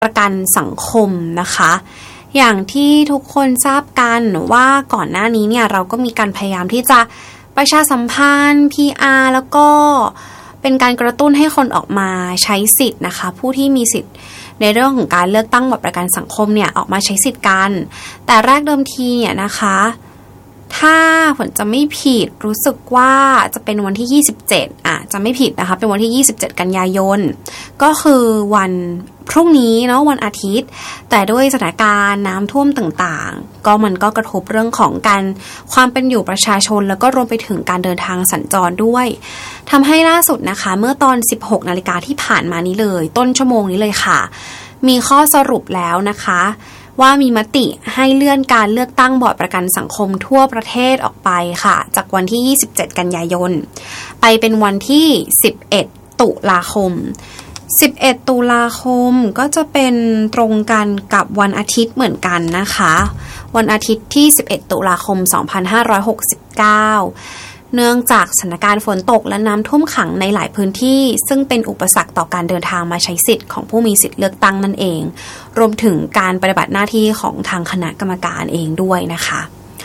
ประกันสังคมนะคะอย่างที่ทุกคนทราบกันว่าก่อนหน้านี้เนี่ยเราก็มีการพยายามที่จะประชาสัมพันธ์ PR แล้วก็เป็นการกระตุ้นให้คนออกมาใช้สิทธิ์นะคะผู้ที่มีสิทธิ์ในเรื่องของการเลือกตั้งบัตรประกันสังคมเนี่ยออกมาใช้สิทธิ์กันแต่แรกเดิมทีเนี่ยนะคะถ้าผลจะไม่ผิดรู้สึกว่าจะเป็นวันที่27จะไม่ผิดนะคะเป็นวันที่27กันยายนก็คือวันพรุ่งนี้เนาะวันอาทิตย์แต่ด้วยสถานการณ์น้ำท่วมต่างๆก็มันก็กระทบเรื่องของการความเป็นอยู่ประชาชนแล้วก็รวมไปถึงการเดินทางสัญจรด้วยทำให้ล่าสุดนะคะเมื่อตอน 16 นาฬิกาที่ผ่านมานี้เลยต้นชั่วโมงนี้เลยค่ะมีข้อสรุปแล้วนะคะว่ามีมติให้เลื่อนการเลือกตั้งบอร์ดประกันสังคมทั่วประเทศออกไปค่ะจากวันที่27กันยายนไปเป็นวันที่11ตุลาคม11ตุลาคมก็จะเป็นตรงกันกับวันอาทิตย์เหมือนกันนะคะวันอาทิตย์ที่11ตุลาคม2569เนื่องจากสถานการณ์ฝนตกและน้ำท่วมขังในหลายพื้นที่ซึ่งเป็นอุปสรรคต่อการเดินทางมาใช้สิทธิ์ของผู้มีสิทธิ์เลือกตั้งนั่นเองรวมถึงการปฏิบัติหน้าที่ของทางคณะกรรมการเองด้วยนะคะ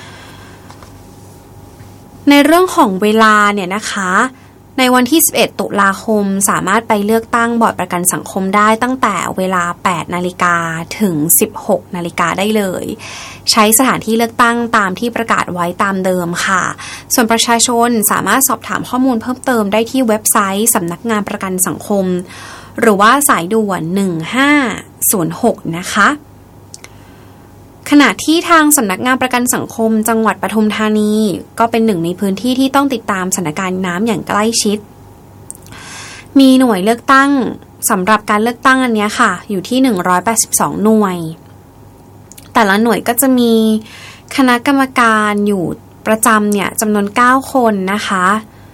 ในเรื่องของเวลาเนี่ยนะคะในวันที่11ตุลาคมสามารถไปเลือกตั้งบอร์ดประกันสังคมได้ตั้งแต่เวลา 8 นาฬิกาถึง 16 นาฬิกาได้เลยใช้สถานที่เลือกตั้งตามที่ประกาศไว้ตามเดิมค่ะส่วนประชาชนสามารถสอบถามข้อมูลเพิ่มเติมได้ที่เว็บไซต์สำนักงานประกันสังคมหรือว่าสายด่วน1506นะคะขณะที่ทางสำนักงานประกันสังคมจังหวัดปทุมธานีก็เป็นหนึ่งในพื้นที่ที่ต้องติดตามสถานการณ์น้ำอย่างใกล้ชิดมีหน่วยเลือกตั้งสำหรับการเลือกตั้งอันนี้ค่ะอยู่ที่182หน่วยแต่ละหน่วยก็จะมีคณะกรรมการอยู่ประจำเนี่ยจำนวน9คนนะคะ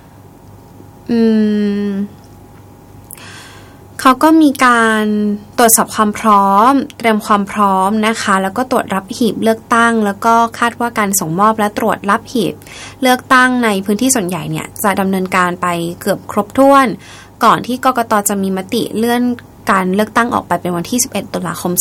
เขาก็มีการตรวจสอบความพร้อมเตรียมความพร้อมนะคะแล้วก็ตรวจรับหีบเลือกตั้งแล้วก็คาดว่าการส่งมอบและตรวจรับหีบเลือกตั้งในพื้นที่ส่วนใหญ่เนี่ยจะดำเนินการไปเกือบครบถ้วนก่อนที่กกต.จะมีมติเลื่อนการเลือกตั้งออกไปเป็นวันที่11ตุลาคม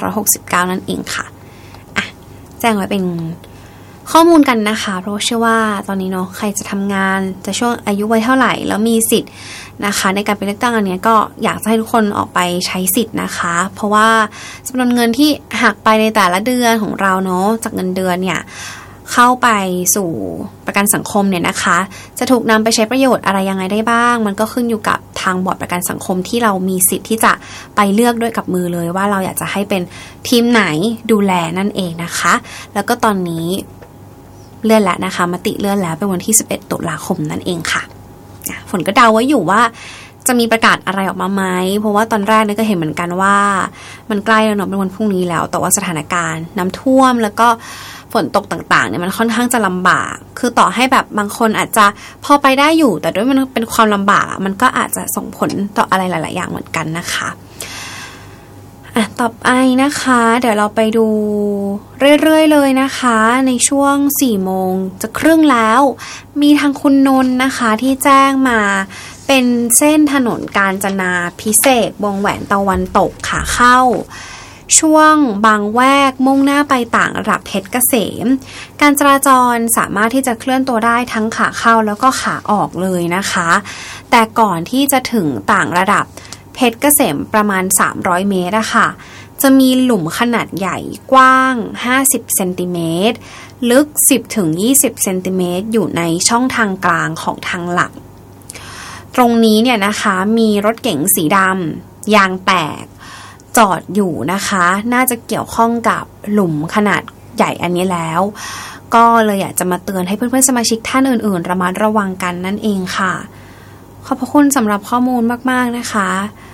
2569นั่นเองค่ะแจ้งไว้เป็นข้อมูลกันนะคะเพราะเชื่อว่าตอนนี้เนาะใครจะทำงานจะช่วงอายุวัยเท่าไหร่แล้วมีสิทธิ์นะคะในการไปเลือกตั้งอันนี้ก็อยากให้ทุกคนออกไปใช้สิทธิ์นะคะเพราะว่าจำนวนเงินที่หักไปในแต่ละเดือนของเราเนาะจากเงินเดือนเนี่ยเข้าไปสู่ประกันสังคมเนี่ยนะคะจะถูกนำไปใช้ประโยชน์อะไรยังไงได้บ้างมันก็ขึ้นอยู่กับทางบอร์ดประกันสังคมที่เรามีสิทธิ์ที่จะไปเลือกด้วยกับมือเลยว่าเราอยากจะให้เป็นทีมไหนดูแลนั่นเองนะคะแล้วก็ตอนนี้เลื่อนแล้วนะคะมติเลื่อนแล้วเป็นวันที่11ตุลาคมนั่นเองค่ะฝนก็เดาไว้อยู่ว่าจะมีประกาศอะไรออกมาไหมเพราะว่าตอนแรกเนี่ยก็เห็นเหมือนกันว่ามันใกล้แล้วเนาะเป็นวันพรุ่งนี้แล้วแต่ว่าสถานการณ์น้ำท่วมแล้วก็ฝนตกต่างๆเนี่ยมันค่อนข้างจะลำบากคือต่อให้แบบบางคนอาจจะพอไปได้อยู่แต่ด้วยมันเป็นความลำบากมันก็อาจจะส่งผลต่ออะไรหลายๆอย่างเหมือนกันนะคะต่อไปนะคะเดี๋ยวเราไปดูเรื่อยๆเลยนะคะในช่วง 4 โมงจะครึ่งแล้วมีทางคุณนนท์นะคะที่แจ้งมาเป็นเส้นถนนกาญจนาภิเษกวงแหวนตะวันตกขาเข้าช่วงบางแวกมุ่งหน้าไปต่างระดับเพชรเกษมการจราจรสามารถที่จะเคลื่อนตัวได้ทั้งขาเข้าแล้วก็ขาออกเลยนะคะแต่ก่อนที่จะถึงต่างระดับเพชรเกษมประมาณ300เมตรอะค่ะจะมีหลุมขนาดใหญ่กว้าง50เซนติเมตรลึก10-20เซนติเมตรอยู่ในช่องทางกลางของทางหลักตรงนี้เนี่ยนะคะมีรถเก๋งสีดำยางแตกจอดอยู่นะคะน่าจะเกี่ยวข้องกับหลุมขนาดใหญ่อันนี้แล้วก็เลยอยากจะมาเตือนให้เพื่อนๆสมาชิกท่านอื่นๆระมัดระวังกันนั่นเองค่ะขอบพระคุณสำหรับข้อมูลมากๆนะคะ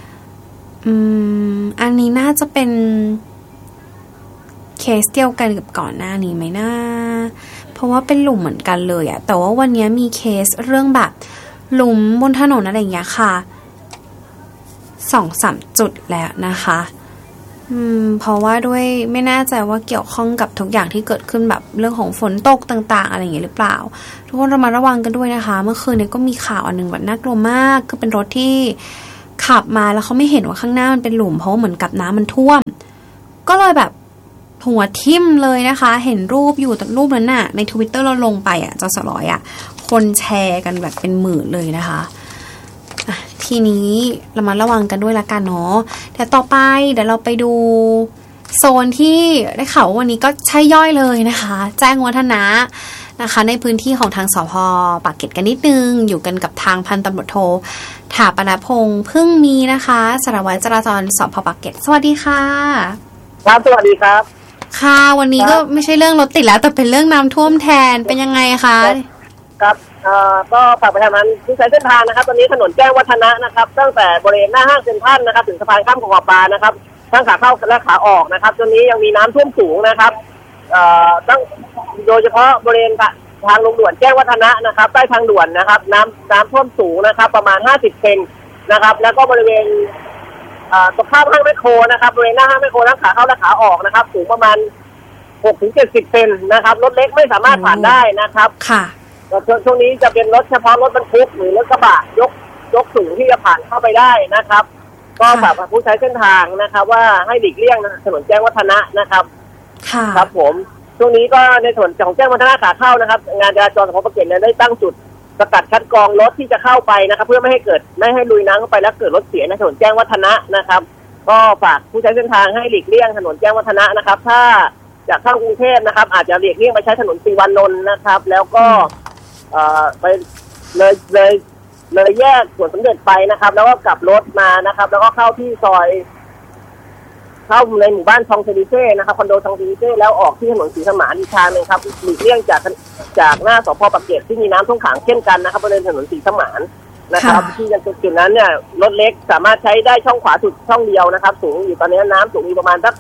อันนี้น่าจะเป็นเคสเดียวกันกับก่อนหน้านี้ไหมนะเพราะว่าเป็นหลุมเหมือนกันเลยอะแต่ว่าวันนี้มีเคสเรื่องแบบหลุมบนถนนอะไรอย่างเงี้ยค่ะ 2-3 จุดแล้วนะคะเพราะว่าด้วยไม่แน่ใจว่าเกี่ยวข้องกับทุกอย่างที่เกิดขึ้นแบบเรื่องของฝนตกต่างๆอะไรอย่างเงี้ยหรือเปล่าทุกคนระมัดระวังกันด้วยนะคะเมื่อคืนนี้ก็มีข่าวอันนึงแบบน่ากลัวมากคือเป็นรถที่ขับมาแล้วเขาไม่เห็นว่าข้างหน้ามันเป็นหลุมเพราะเหมือนกับน้ำมันท่วมก็เลยแบบหัวทิ่มเลยนะคะเห็นรูปอยู่แต่รูปนั้นน่ะใน Twitter เราลงไปจสลอยคนแชร์กันแบบเป็นหมื่นเลยนะคะทีนี้เรามาระวังกันด้วยละกันเนาะแต่ต่อไปเดี๋ยวเราไปดูโซนที่ได้ข่าววันนี้ก็ใช่ย่อยเลยนะคะแจ้งวัฒนะนะคะในพื้นที่ของทางสภ.ปากเกร็ดกันนิดนึงอยู่กันกับทางพันตำรวจโทถาปนพงษ์พึ่งมีนะคะสารวัตรจราจรสภ.ปากเกร็ดสวัสดีค่ะครับสวัสดีครับค่ะวันนี้ก็ไม่ใช่เรื่องรถติดแล้วแต่เป็นเรื่องน้ำท่วมแทนเป็นยังไงคะครับก็ฝากประชาชนที่ใช้เส้นทางนะครับตอนนี้ถนนแจ้งวัฒนะนะครับตั้งแต่บริเวณหน้าห้างเซ็นทรัลนะครับถึงสะพานข้ามคลองปลานะครับทั้งขาเข้าและขาออกนะครับตอนนี้ยังมีน้ำท่วมสูงนะครับตั้งโดยเฉพาะบริเวณทางลงด่วนแจ้งวัฒนะนะครับใต้ทางด่วนนะครับน้ำท่วมสูงนะครับประมาณ50เซนนะครับแล้วก็บริเวณตรงข้ามห้างแมคโครนะครับบริเวณหน้าห้างแมคโครทั้งขาเข้าและขาออกนะครับสูงประมาณ6-70เซนนะครับรถเล็กไม่สามารถผ่านได้นะครับค่ะช่วงนี้จะเป็นรถเฉพาะรถบรรทุกหรือรถกระบะยกสูงที่จะผ่านเข้าไปได้นะครับก็ฝากผู้ใช้เส้นทางนะครับว่าให้หลีกเลี่ยงถนนแจ้งวัฒนะนะครับครับผมช่วงนี้ก็ในส่วนของแจ้งวัฒนะขาเข้านะครับงานจราจรสภ.ปากเกร็ดได้ตั้งจุดสกัดคัดกรองรถที่จะเข้าไปนะครับเพื่อไม่ให้ลุยน้ำเข้าไปแล้วเกิดรถเสียในถนนแจ้งวัฒนะนะครับก็ฝากผู้ใช้เส้นทางให้หลีกเลี่ยงถนนแจ้งวัฒนะนะครับถ้าจากเข้ากรุงเทพนะครับอาจจะหลีกเลี่ยงไปใช้ถนนศรีวานนท์นะครับแล้วก็ไปเลยแยกสวนสมเด็จไปนะครับแล้วก็กลับรถมานะครับแล้วก็เข้าที่ซอยเข้าในหมู่บ้านชองเซริเซ่นะครับคอนโดชองเซริเซ่แล้วออกที่ถนนศรีสมานอีกทางนึงครับหลีกเลี่ยงจากหน้าสภ.ปากเกร็ดที่มีน้ำท่วมขังเช่นกันนะครับบริเวณถนนศรีสมานนะครับที่จุดนั้นเนี่ยรถเล็กสามารถใช้ได้ช่องขวาสุดช่องเดียวนะครับสูงอยู่ตอนนี้น้ำสูงอยู่ประมาณสัก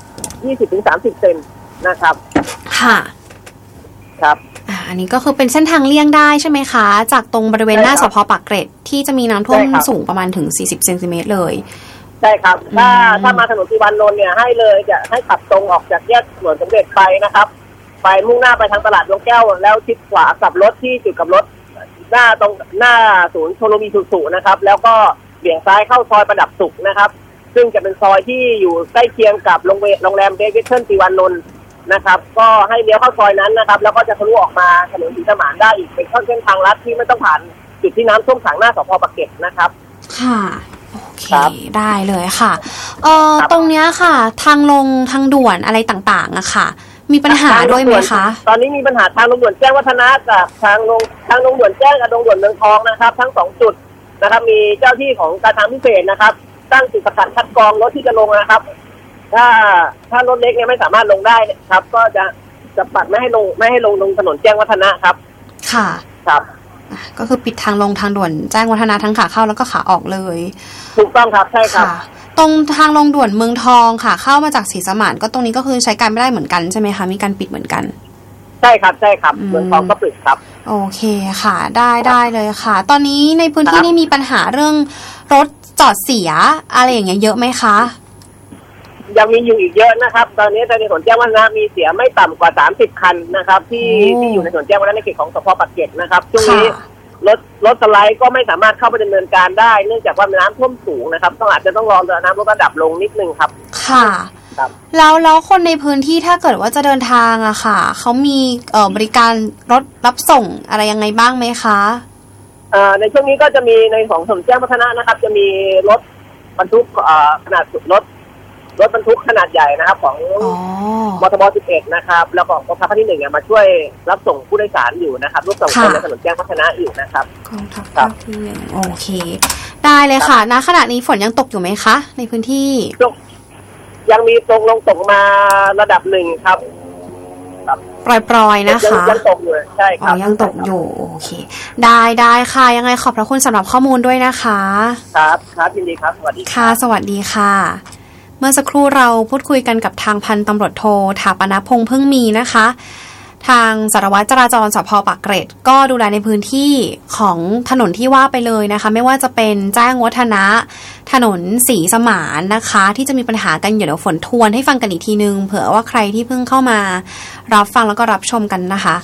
20-30เซนนะครับค่ะครับอันนี้ก็คือเป็นเส้นทางเลี่ยงได้ใช่ไหมคะจากตรงบริเวณหน้าสภ.ปากเกร็ดที่จะมีน้ำท่วมสูงประมาณถึง40เซนติเมตรเลยใช่ครับถ้ามาถนนศรีวานนท์เนี่ยให้ขับตรงออกจากแยกสวนสมเด็จไปนะครับไปมุ่งหน้าไปทางตลาดดวงแก้วแล้วชิดขวากลับรถที่จุดกลับรถหน้าศูนย์โชโลมีสุนะครับแล้วก็เบี่ยงซ้ายเข้าซอยประดับสุขนะครับซึ่งจะเป็นซอยที่อยู่ใกล้เคียงกับโรงแรมเบเกเทิลศรีวานนท์นะครับก็ให้เลี้ยวเข้าซอยนั้นนะครับแล้วก็จะทะลุออกมาถนนศรีสมานได้อีกเป็นเส้นทางลัดที่ไม่ต้องผ่านจุดที่น้ำท่วมขังหน้าสภ.ปากเกร็ดนะครับค่ะโอเคได้เลยค่ะตรงเนี้ยค่ะทางลงทางด่วนอะไรต่างๆอะค่ะมีปัญหาด้วยไหมคะตอนนี้มีปัญหาทางลงด่วนแจ้งวัฒนะกับทางลงด่วนแจ้งกับลงด่วนเมืองทองนะครับทั้ง2จุดนะครับมีเจ้าที่ของการทางพิเศษนะครับตั้งจุดสกัดคัดกรองรถที่จะลงนะครับถ้ารถเล็กเนี่ยไม่สามารถลงได้ครับก็จะปัดไม่ให้ลงถนนแจ้งวัฒนะครับค่ะครับก็คือปิดทางลงทางด่วนแจ้งวัฒนะทั้งขาเข้าแล้วก็ขาออกเลยถูกต้องครับใช่ครับตรงทางลงด่วนเมืองทองค่ะเข้ามาจากศรีสมานก็ตรงนี้ก็คือใช้การไม่ได้เหมือนกันใช่ไหมคะมีการปิดเหมือนกันใช่ครับเมืองทองก็ปิดครับโอเคค่ะได้เลยค่ะตอนนี้ในพื้นที่นี่มีปัญหาเรื่องรถจอดเสียอะไรอย่างเงี้ยเยอะไหมคะยังมีอยู่อีกเยอะนะครับตอนนี้ในถนนแจ้งวัฒนะมีเสียไม่ต่ำกว่า30คันนะครับที่อยู่ในถนนแจ้งวัฒนะในเขตของสภ.ปากเกร็ดนะครับช่วงนี้รถสไลด์ก็ไม่สามารถเข้าไปดำเนินการได้เนื่องจากว่าน้ำท่วมสูงนะครับอาจจะต้องรอน้ำลดระดับลงนิดนึงครับค่ะแล้วคนในพื้นที่ถ้าเกิดว่าจะเดินทางอะค่ะเขามีบริการรถรับส่งอะไรยังไงบ้างไหมคะในช่วงนี้ก็จะมีในของถนนแจ้งวัฒนะนะครับจะมีรถบรรทุกขนาดรถบรรทุกขนาดใหญ่นะครับของมทบ11นะครับแล้วก็กองทัพภาคที่1มาช่วยรับส่งผู้โดยสารอยู่นะครับรับส่งคนในถนนแจ้งวัฒนะอยู่นะครับกองทัพภาคที่1โอเคได้เลยค่ะณขณะนี้ฝนยังตกอยู่ไหมคะในพื้นที่ยังมีตกมาระดับหนึ่งครับปล่อยๆนะคะยังตกอยู่ใช่ครับยังตกอยู่โอเคได้ค่ะยังไงขอบพระคุณสำหรับข้อมูลด้วยนะคะครับยินดีครับสวัสดีค่ะสวัสดีค่ะเมื่อสักครู่เราพูดคุยกันกับทางพันตำรวจโทถาปนพงษ์พึ่งมีนะคะทางสารวัตรจราจรสภ.ปากเกร็ดก็ดูแลในพื้นที่ของถนนที่ว่าไปเลยนะคะไม่ว่าจะเป็นแจ้งวัฒนะถนนศรีสมานนะคะที่จะมีปัญหากันเดี๋ยวฝนทวนให้ฟังกันอีกทีนึงเผื่อว่าใครที่เพิ่งเข้ามารับฟังแล้วก็รับชมกันนะคะ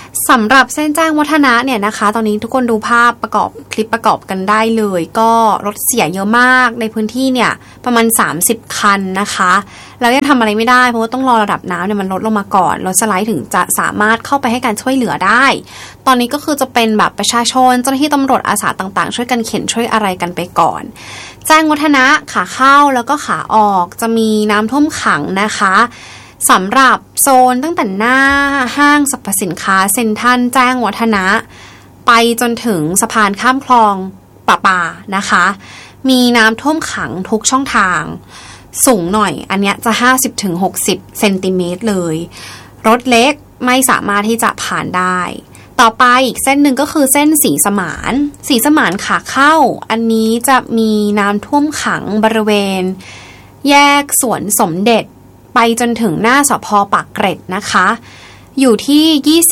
สำหรับเส้นแจ้งวัฒนะเนี่ยนะคะตอนนี้ทุกคนดูภาพประกอบคลิปประกอบกันได้เลยก็รถเสียเยอะมากในพื้นที่เนี่ยประมาณ30คันนะคะแล้วยังทำอะไรไม่ได้เพราะว่าต้องรอระดับน้ำเนี่ยมันลดลงมาก่อนรถสไลด์ถึงจะสามารถเข้าไปให้การช่วยเหลือได้ตอนนี้ก็คือจะเป็นแบบประชาชนเจ้าหน้าที่ตำรวจอาสาต่างๆช่วยกันเข็นช่วยอะไรกันไปก่อนแจ้งวัฒนะขาเข้าแล้วก็ขาออกจะมีน้ำท่วมขังนะคะสำหรับโซนตั้งแต่หน้าห้างสรรพสินค้าเซ็นทรัลแจ้งวัฒนะไปจนถึงสะพานข้ามคลองประปานะคะมีน้ำท่วมขังทุกช่องทางสูงหน่อยอันเนี้ยจะ 50-60 เซนติเมตรเลยรถเล็กไม่สามารถที่จะผ่านได้ต่อไปอีกเส้นหนึ่งก็คือเส้นศรีสมานขาเข้าอันนี้จะมีน้ำท่วมขังบริเวณแยกสวนสมเด็จไปจนถึงหน้าสภ.ปากเกร็ดนะคะอยู่ที่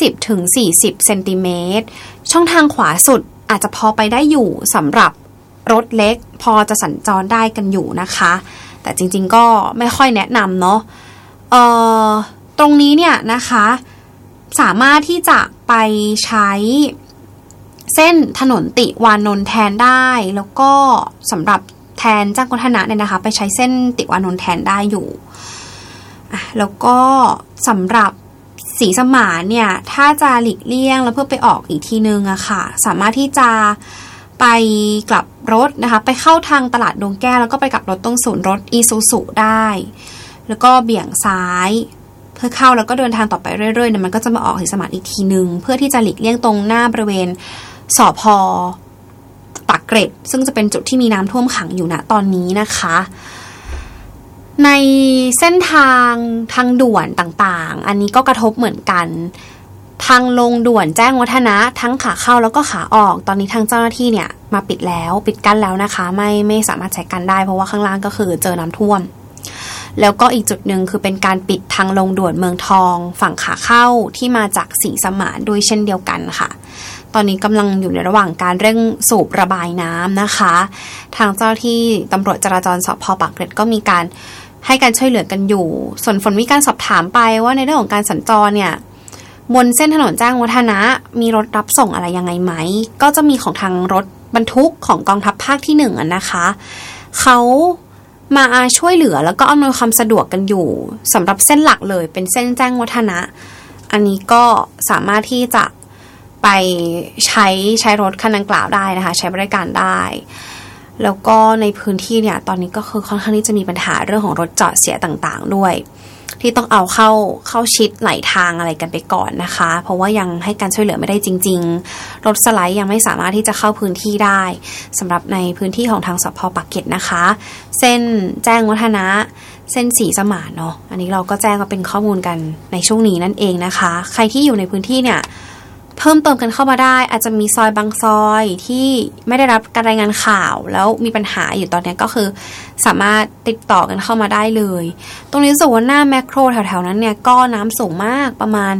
20-40 เซนติเมตรช่องทางขวาสุดอาจจะพอไปได้อยู่สำหรับรถเล็กพอจะสัญจรได้กันอยู่นะคะแต่จริงๆก็ไม่ค่อยแนะนำเนาะตรงนี้เนี่ยนะคะสามารถที่จะไปใช้เส้นถนนติวานนท์แทนได้แล้วก็สำหรับแทนแจ้งวัฒนะเนี่ยนะคะไปใช้เส้นติวานนท์แทนได้อยู่แล้วก็สำหรับศรีสมานเนี่ยถ้าจะหลีกเลี่ยงแล้วเพื่อไปออกอีกทีนึงอะค่ะสามารถที่จะไปกลับรถนะคะไปเข้าทางตลาดดวงแก้วแล้วก็ไปกลับรถตรงศูนย์รถอีซูซุได้แล้วก็เบี่ยงซ้ายเพื่อเข้าแล้วก็เดินทางต่อไปเรื่อยๆเนี่ยมันก็จะมาออกศรีสมานอีกทีนึงเพื่อที่จะหลีกเลี่ยงตรงหน้าบริเวณสภ.ปากเกร็ดซึ่งจะเป็นจุดที่มีน้ำท่วมขังอยู่ณตอนนี้นะคะในเส้นทางด่วนต่างๆอันนี้ก็กระทบเหมือนกันทางลงด่วนแจ้งวัฒนะทั้งขาเข้าแล้วก็ขาออกตอนนี้ทางเจ้าหน้าที่เนี่ยมาปิดกั้นแล้วนะคะไม่สามารถใช้กันได้เพราะว่าข้างล่างก็คือเจอน้ำท่วมแล้วก็อีกจุดหนึ่งคือเป็นการปิดทางลงด่วนเมืองทองฝั่งขาเข้าที่มาจากศรีสมานด้วยเช่นเดียวกันค่ะตอนนี้กำลังอยู่ในระหว่างการเร่งสูบระบายน้ำนะคะทางเจ้าที่ตำรวจจราจรสภ.ปากเกร็ดก็มีการให้การช่วยเหลือกันอยู่ส่วนฝนมีการสอบถามไปว่าในเรื่องของการสัญจรเนี่ยบนเส้นถนนแจ้งวัฒนะมีรถรับส่งอะไรยังไงไหมก็จะมีของทางรถบรรทุกของกองทัพภาคที่1นะคะเขามาช่วยเหลือแล้วก็อำนวยความสะดวกกันอยู่สำหรับเส้นหลักเลยเป็นเส้นแจ้งวัฒนะอันนี้ก็สามารถที่จะไปใช้รถคันดังกล่าวได้นะคะใช้บริการได้แล้วก็ในพื้นที่เนี่ยตอนนี้ก็คือค่อนข้างที่จะมีปัญหาเรื่องของรถจอดเสียต่างๆด้วยที่ต้องเอาเข้าชิดไหลทางอะไรกันไปก่อนนะคะเพราะว่ายังให้การช่วยเหลือไม่ได้จริงๆรถสไลด์ยังไม่สามารถที่จะเข้าพื้นที่ได้สำหรับในพื้นที่ของทางสภ.ปากเกร็ดนะคะเส้นแจ้งวัฒนะเส้นศรีสมานเนาะอันนี้เราก็แจ้งมาเป็นข้อมูลกันในช่วงนี้นั่นเองนะคะใครที่อยู่ในพื้นที่เนี่ยเพิ่มเติมกันเข้ามาได้อาจจะมีซอยบางซอยที่ไม่ได้รับการรายงานข่าวแล้วมีปัญหาอยู่ตอนนี้ก็คือสามารถติดต่อกันเข้ามาได้เลยตรงนี้ส่วนหน้าแมคโครแถวๆนั้นเนี่ยก็น้ำสูงมากประมาณ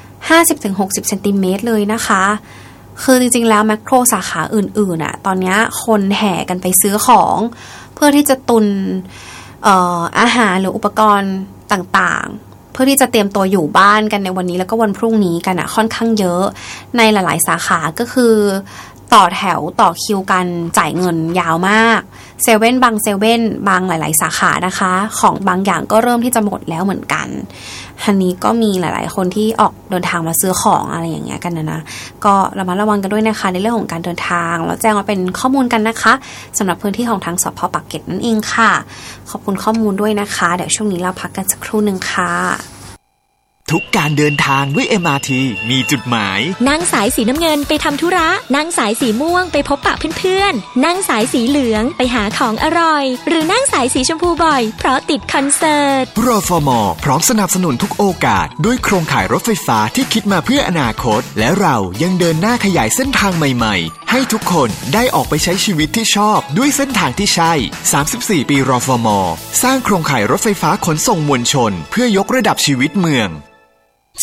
50-60 เซนติเมตรเลยนะคะคือจริงๆแล้วแมคโครสาขาอื่นๆอ่ะตอนนี้คนแห่กันไปซื้อของเพื่อที่จะตุนอาหารหรืออุปกรณ์ต่างๆเพื่อที่จะเตรียมตัวอยู่บ้านกันในวันนี้แล้วก็วันพรุ่งนี้กันอ่ะค่อนข้างเยอะในหลายๆสาขาก็คือต่อแถวต่อคิวกันจ่ายเงินยาวมากเซเว่นบางหลายๆสาขานะคะของบางอย่างก็เริ่มที่จะหมดแล้วเหมือนกันอันนี้ก็มีหลายๆคนที่ออกเดินทางมาซื้อของอะไรอย่างเงี้ยกันนะก็ระมัดระวังกันด้วยนะคะในเรื่องของการเดินทางแล้วแจ้งว่าเป็นข้อมูลกันนะคะสำหรับพื้นที่ของทางสภ.ปากเกร็ดนั่นเองค่ะขอบคุณข้อมูลด้วยนะคะเดี๋ยวช่วงนี้เราพักกันสักครู่นึงค่ะทุกการเดินทางด้วย MRT มีจุดหมายนั่งสายสีน้ำเงินไปทำธุระนั่งสายสีม่วงไปพบปะเพื่อนๆนั่งสายสีเหลืองไปหาของอร่อยหรือนั่งสายสีชมพูบ่อยเพราะติดคอนเสิร์ตรฟม.พร้อมสนับสนุนทุกโอกาสด้วยโครงข่ายรถไฟฟ้าที่คิดมาเพื่ออนาคตและเรายังเดินหน้าขยายเส้นทางใหม่ๆให้ทุกคนได้ออกไปใช้ชีวิตที่ชอบด้วยเส้นทางที่ใช่34ปีรฟม.สร้างโครงข่ายรถไฟฟ้าขนส่งมวลชนเพื่อยกระดับชีวิตเมือง